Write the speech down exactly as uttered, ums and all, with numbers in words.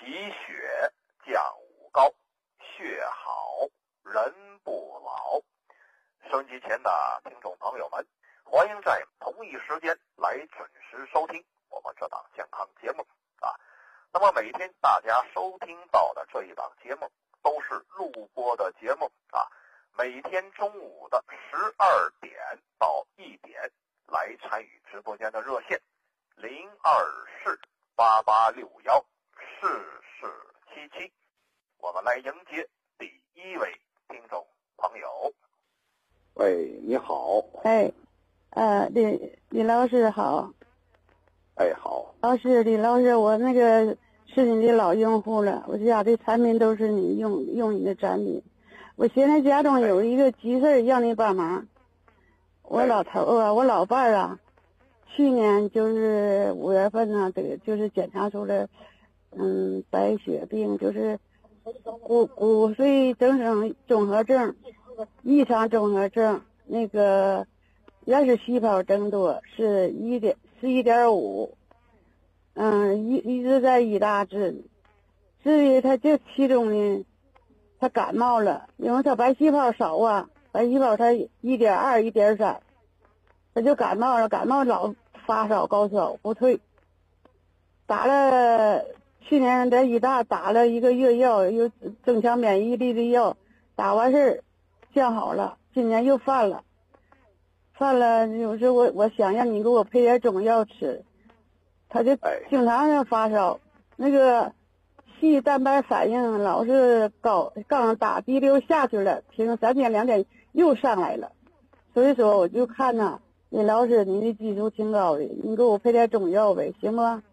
皮血降五高，血好人不老。收音机前的听众朋友们，欢迎在同一时间来准时收听我们这档健康节目啊。那么每天大家收听到的这一档节目都是录播的节目啊，每天中午的十二点到一点来参与直播间的热线零二四八八六幺四四七七，我们来迎接第一位听众朋友。 喂，你好。 哎，呃，李李老师好。 哎，好。 老师，李老师，我那个是你的老用户了，我家的产品都是你用用你的产品。我现在家中有一个急事要你帮忙。我老头啊，我老伴儿啊，去年就是五月份呢，这个就是检查出了，嗯，白血病，就是骨骨髓增生综合症。异常综合症，那个原始细胞增多是一点是一点五，嗯，一一直在医大治，治理他就其中呢，他感冒了，因为他白细胞少啊，白细胞他一点二一点三，他就感冒了，感冒老发烧高烧不退，打了去年在医大打了一个月药，有增强免疫力的药，打完事儿降好了，今年又犯了，犯了，有时我我想让你给我配点中药吃，他就经常的发烧，那个细蛋白反应老是高，刚打滴溜下去了，停三天两天又上来了，所以说我就看呐，李老师你的技术挺高的，你给我配点中药呗，行吗？